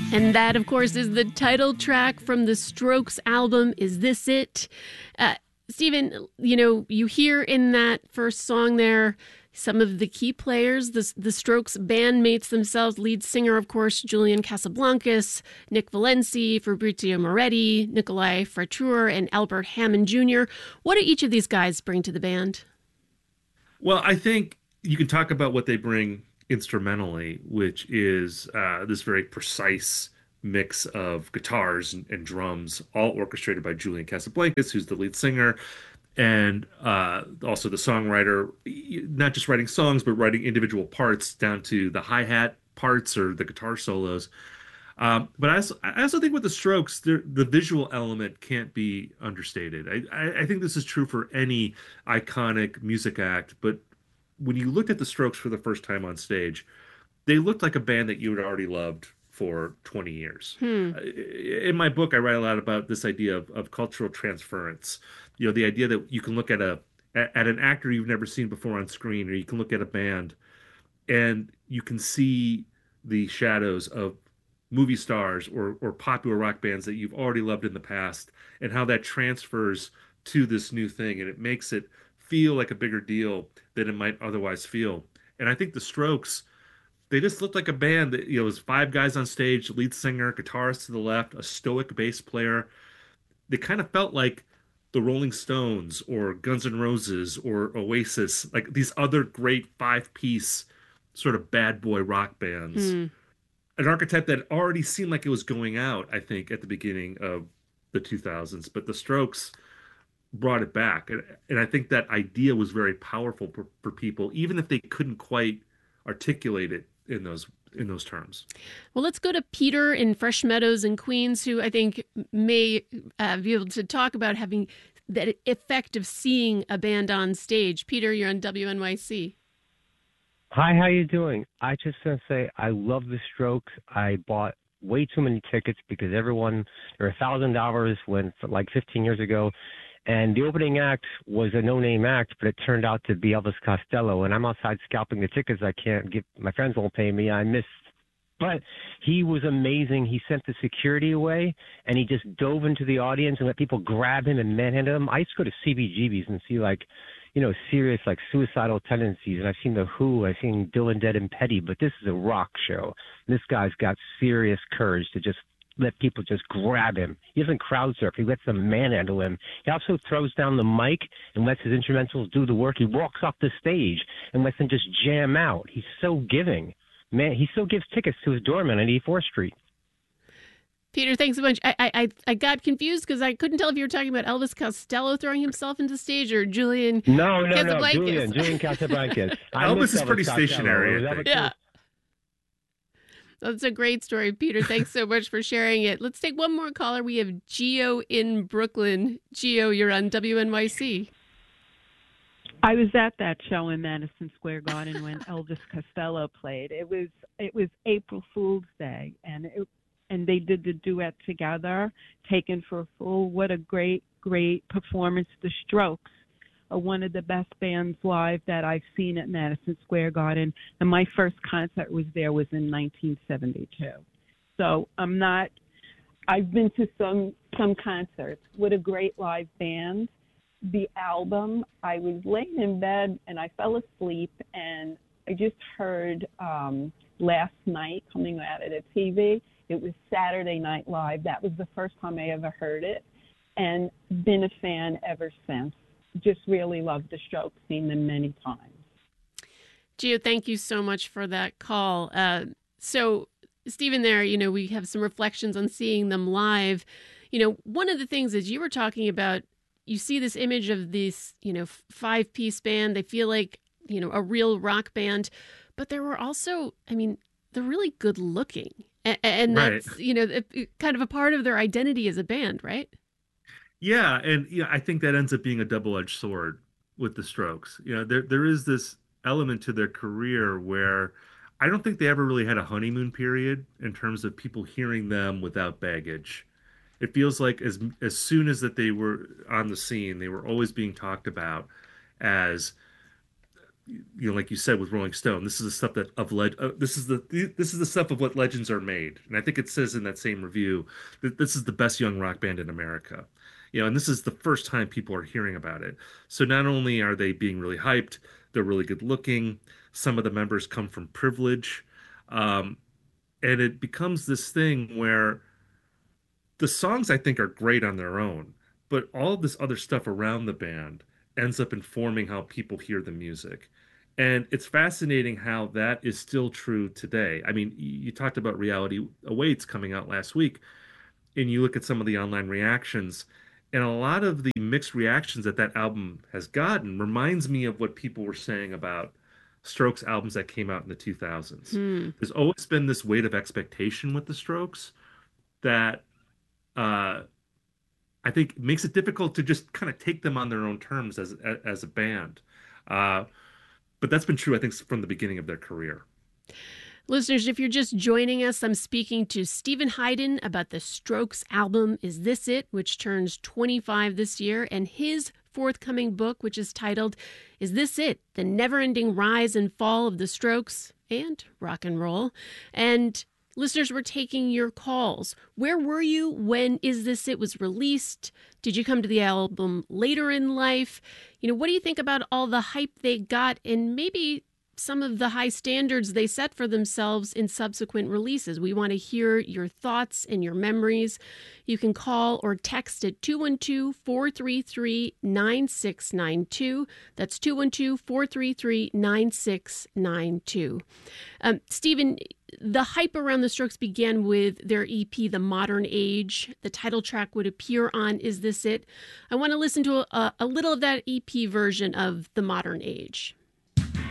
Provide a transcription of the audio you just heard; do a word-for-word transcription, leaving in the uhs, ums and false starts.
And that, of course, is the title track from the Strokes album, Is This It? Uh, Stephen, you know, you hear in that first song there some of the key players, the, the Strokes bandmates themselves, lead singer, of course, Julian Casablancas, Nick Valenci, Fabrizio Moretti, Nikolai Fratture, and Albert Hammond Junior What do each of these guys bring to the band? Well, I think you can talk about what they bring instrumentally, which is uh, this very precise mix of guitars and, and drums, all orchestrated by Julian Casablancas, who's the lead singer, and uh, also the songwriter, not just writing songs, but writing individual parts down to the hi-hat parts or the guitar solos. Um, but I also, I also think with the Strokes, the the visual element can't be understated. I, I, I think this is true for any iconic music act, but when you looked at the Strokes for the first time on stage, they looked like a band that you had already loved for twenty years. Hmm. Uh, In my book, I write a lot about this idea of, of cultural transference. You know, the idea that you can look at a at at an actor you've never seen before on screen, or you can look at a band and you can see the shadows of movie stars or or popular rock bands that you've already loved in the past, and how that transfers to this new thing, and it makes it feel like a bigger deal than it might otherwise feel. And I think the Strokes, they just looked like a band that, you know, was five guys on stage, lead singer, guitarist to the left, a stoic bass player. They kind of felt like the Rolling Stones or Guns N' Roses or Oasis, like these other great five-piece sort of bad boy rock bands. Hmm. An archetype that already seemed like it was going out, I think, at the beginning of the two thousands, but the Strokes brought it back. And, and I think that idea was very powerful for, for people, even if they couldn't quite articulate it in those in those terms. Well, let's go to Peter in Fresh Meadows in Queens, who I think may uh, be able to talk about having that effect of seeing a band on stage. Peter, you're on W N Y C. Hi, how you doing? I just want to say I love the Strokes. I bought way too many tickets because everyone, they're a thousand dollars when like fifteen years ago, and the opening act was a no-name act, but it turned out to be Elvis Costello. And I'm outside scalping the tickets. I can't give, my friends won't pay me. I missed, but he was amazing. He sent the security away, and he just dove into the audience and let people grab him and manhandle him. I used to go to C B G B's and see like, you know, serious like suicidal tendencies. And I've seen The Who, I've seen Dylan Dead and Petty, but this is a rock show. This guy's got serious courage to just let people just grab him. He doesn't crowd surf. He lets them manhandle him. He also throws down the mic and lets his instrumentals do the work. He walks off the stage and lets them just jam out. He's so giving. Man, he still gives tickets to his doorman on eighty-fourth Street. Peter, thanks so much. I I, I got confused because I couldn't tell if you were talking about Elvis Costello throwing himself into stage or Julian No, no, no. Casablancas. Julian, Julian Casablancas. Elvis is pretty stationary, I think. Yeah. That's a great story, Peter. Thanks so much for sharing it. Let's take one more caller. We have Gio in Brooklyn. Gio, you're on W N Y C. I was at that show in Madison Square Garden when Elvis Costello played. It was it was April Fool's Day, and it, and they did the duet together, Taken for a Fool. What a great, great performance. The Strokes are one of the best bands live that I've seen at Madison Square Garden, and my first concert was there was in nineteen seventy-two. So I'm not. I've been to some some concerts. What a great live band. The album, I was laying in bed and I fell asleep, and I just heard um, last night coming out of the T V. It was Saturday Night Live. That was the first time I ever heard it, and been a fan ever since. Just really loved the Strokes, seen them many times. Gio, thank you so much for that call. Uh, so, Stephen, there, you know, we have some reflections on seeing them live. You know, one of the things as you were talking about, you see this image of this, you know, five-piece band. They feel like, you know, a real rock band, but there were also, I mean, they're really good looking. And, and that's, right. you know, kind of a part of their identity as a band, right? Yeah, and yeah, I think that ends up being a double-edged sword with the Strokes. You know, there there is this element to their career where I don't think they ever really had a honeymoon period in terms of people hearing them without baggage. It feels like as as soon as that they were on the scene, they were always being talked about as you know, like you said with Rolling Stone, this is the stuff that of leg. Uh, this is the this is the stuff of what legends are made. And I think it says in that same review that this is the best young rock band in America. You know, and this is the first time people are hearing about it. So not only are they being really hyped, they're really good looking. Some of the members come from privilege, um, and it becomes this thing where the songs I think are great on their own, but all of this other stuff around the band ends up informing how people hear the music. And it's fascinating how that is still true today. I mean, you talked about Reality Awaits coming out last week, and you look at some of the online reactions, and a lot of the mixed reactions that that album has gotten reminds me of what people were saying about Strokes albums that came out in the two thousands. Hmm. There's always been this weight of expectation with the Strokes that uh, I think makes it difficult to just kind of take them on their own terms as as a band. Uh, but that's been true, I think, from the beginning of their career. Listeners, if you're just joining us, I'm speaking to Steven Hyden about the Strokes album, Is This It?, which turns twenty-five this year, and his forthcoming book, which is titled, Is This It?, The Never-Ending Rise and Fall of the Strokes and Rock and Roll. And listeners, we're taking your calls. Where were you when Is This It was released? Did you come to the album later in life? You know, what do you think about all the hype they got and maybe some of the high standards they set for themselves in subsequent releases? We want to hear your thoughts and your memories. You can call or text at two one two, four three three, nine six nine two. That's two one two, four three three, nine six nine two. Um, Steven, the hype around the Strokes began with their E P, The Modern Age. The title track would appear on Is This It? I want to listen to a, a little of that E P version of The Modern Age.